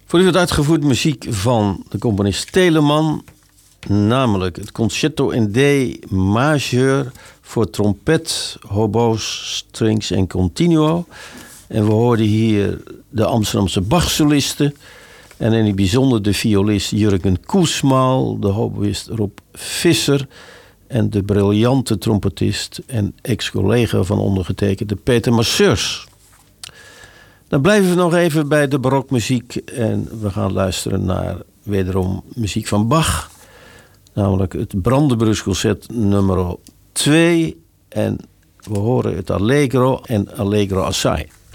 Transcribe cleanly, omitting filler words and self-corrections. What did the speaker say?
Voor u wordt uitgevoerd muziek van de componist Telemann, namelijk het Concerto in D majeur voor trompet, hobo's, strings en continuo. En we hoorden hier de Amsterdamse Bach-solisten en in het bijzonder de violist Jurgen Koesmaal, de hoboïst Rob Visser en de briljante trompetist en ex-collega van ondergetekende Peter Masseurs. Dan blijven we nog even bij de barokmuziek en we gaan luisteren naar wederom muziek van Bach. Namelijk het Brandenburgsconcert nummer 2 en we horen het Allegro en Allegro Assai.